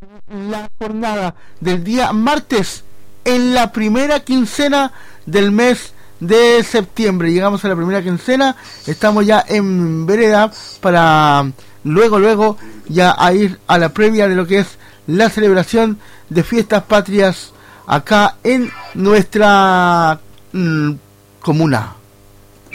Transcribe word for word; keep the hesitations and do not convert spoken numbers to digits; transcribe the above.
La jornada del día martes en la primera quincena del mes de septiembre. Llegamos a la primera quincena, estamos ya en vereda para luego, luego ya a ir a la previa de lo que es la celebración de fiestas patrias acá en nuestra mmm, comuna.